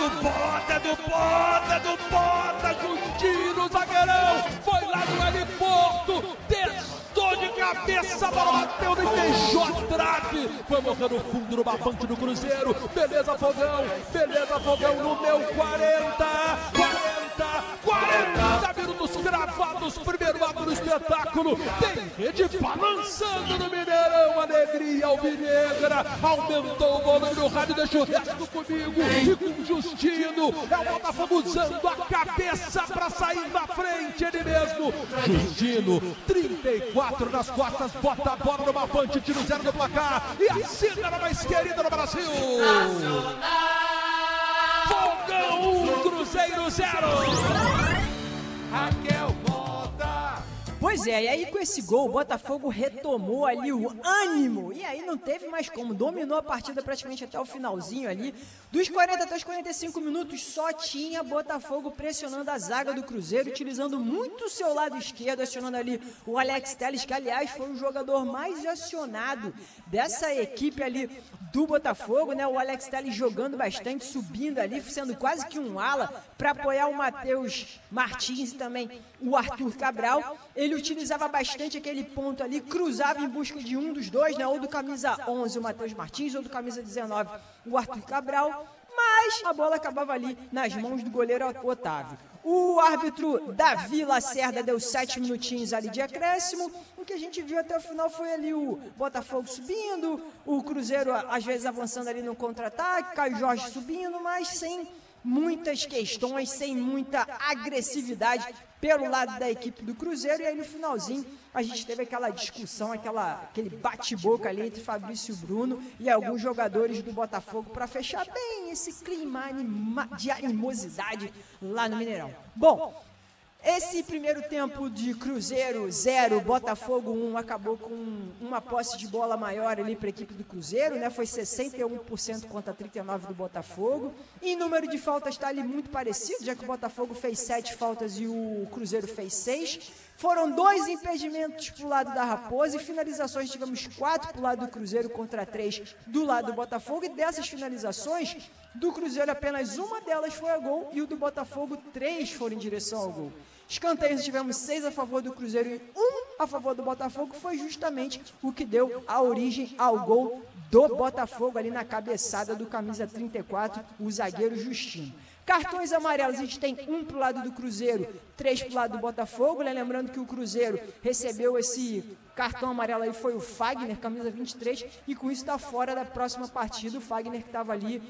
Bota, Justino, zagueirão, foi lá no heliporto, testou de cabeça, a bola bateu no TJ trave, foi morrer no fundo do barbante do Cruzeiro, beleza Fogão no meu 40 minutos gravados, primeiro ato do espetáculo, tem rede balançando no Mineirão, alegria alvinegra, aumentou o volume do rádio, deixa o resto comigo, e com Justino, é o Botafogo usando a cabeça pra sair na frente, ele mesmo, Justino, 34 nas costas, bota a bola no barbante, tira o 0 do placar, e a cena mais querida no Brasil, Fogão 1, Cruzeiro 0. Raquel Mota. Pois é, e aí com esse gol o Botafogo retomou ali o ânimo, e aí não teve mais como, dominou a partida praticamente até o finalzinho ali, dos 40 até os 45 minutos só tinha Botafogo pressionando a zaga do Cruzeiro, utilizando muito o seu lado esquerdo, acionando ali o Alex Telles, que aliás foi o jogador mais acionado dessa equipe ali do Botafogo, né? O Alex Telles jogando bastante, subindo ali, sendo quase que um ala para apoiar o Matheus Martins e também o Arthur Cabral. Ele utilizava bastante aquele ponto ali, cruzava em busca de um dos dois, né? Ou do camisa 11, o Matheus Martins, ou do camisa 19, o Arthur Cabral. Mas a bola acabava ali nas mãos do goleiro Otávio. O árbitro Davi Lacerda deu 7 minutinhos ali de acréscimo. O que a gente viu até o final foi ali o Botafogo subindo, o Cruzeiro às vezes avançando ali no contra-ataque, Caio Jorge subindo, mas sem muitas questões, sem muita agressividade pelo lado da equipe do Cruzeiro. E aí no finalzinho a gente teve aquela discussão, aquele bate-boca ali entre Fabrício e Bruno e alguns jogadores do Botafogo para fechar bem esse clima de animosidade lá no Mineirão. Bom, esse primeiro tempo de Cruzeiro 0, Botafogo 1, acabou com uma posse de bola maior ali para a equipe do Cruzeiro, né? Foi 61% contra 39% do Botafogo. E o número de faltas está ali muito parecido, já que o Botafogo fez 7 faltas e o Cruzeiro fez 6. Foram 2 impedimentos para o lado da Raposa e finalizações, tivemos 4 para o lado do Cruzeiro contra 3 do lado do Botafogo. E dessas finalizações, do Cruzeiro apenas uma delas foi a gol e o do Botafogo 3 foram em direção ao gol. Escanteios tivemos 6 a favor do Cruzeiro e 1 a favor do Botafogo, foi justamente o que deu a origem ao gol do Botafogo ali na cabeçada do camisa 34, o zagueiro Justino. Cartões amarelos, a gente tem 1 para o lado do Cruzeiro, 3 para o lado do Botafogo, né? Lembrando que o Cruzeiro recebeu esse cartão amarelo aí, foi o Fagner, camisa 23, e com isso está fora da próxima partida, o Fagner que estava ali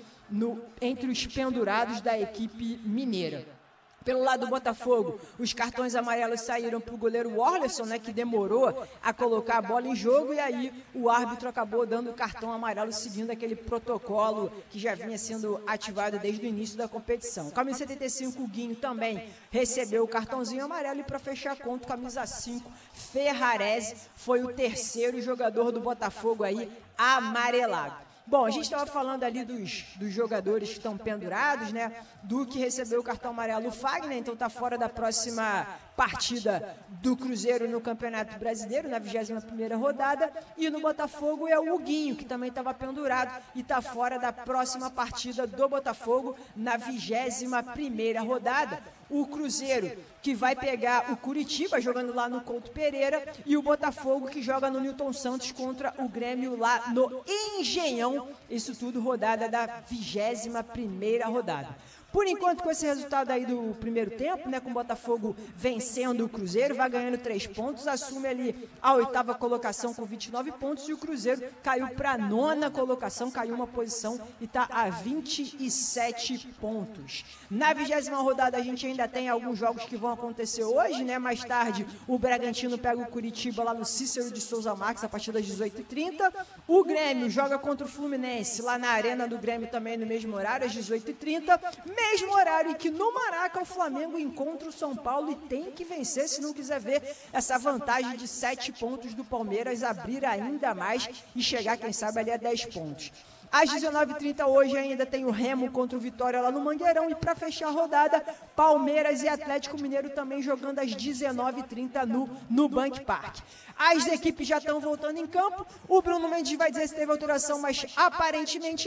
entre os pendurados da equipe mineira. Pelo lado do Botafogo, os cartões amarelos saíram para o goleiro Orlerson, né, que demorou a colocar a bola em jogo, e aí o árbitro acabou dando o cartão amarelo seguindo aquele protocolo que já vinha sendo ativado desde o início da competição. O camisa 75, o Guinho, também recebeu o cartãozinho amarelo, e para fechar a conta, o camisa 5, Ferrarese, foi o terceiro jogador do Botafogo aí amarelado. Bom, a gente estava falando ali dos jogadores que estão pendurados, né? Do que recebeu o cartão amarelo, o Fagner, então está fora da próxima partida do Cruzeiro no Campeonato Brasileiro, na 21ª rodada. E no Botafogo é o Huguinho, que também estava pendurado e está fora da próxima partida do Botafogo na 21ª rodada. O Cruzeiro, que vai pegar o Curitiba, jogando lá no Couto Pereira, e o Botafogo, que joga no Newton Santos contra o Grêmio lá no Engenhão. Isso tudo rodada da 21ª rodada. Por enquanto, com esse resultado aí do primeiro tempo, né, com o Botafogo vencendo o Cruzeiro, vai ganhando 3 pontos, assume ali a 8ª colocação com 29 pontos, e o Cruzeiro caiu para a 9ª colocação, caiu uma posição e está a 27 pontos. Na 20ª rodada, a gente ainda tem alguns jogos que vão acontecer hoje, né? Mais tarde, o Bragantino pega o Curitiba lá no Cícero de Souza Marques, a partir das 18h30. O Grêmio joga contra o Fluminense lá na Arena do Grêmio também no mesmo horário, às 18h30. Mesmo horário em que no Maraca o Flamengo encontra o São Paulo e tem que vencer se não quiser ver essa vantagem de 7 pontos do Palmeiras abrir ainda mais e chegar, quem sabe, ali a 10 pontos. Às 19h30 hoje ainda tem o Remo contra o Vitória lá no Mangueirão, e para fechar a rodada, Palmeiras e Atlético Mineiro também jogando às 19h30 no Bank Park. As equipes já estão voltando em campo, o Bruno Mendes vai dizer se teve alteração, mas aparentemente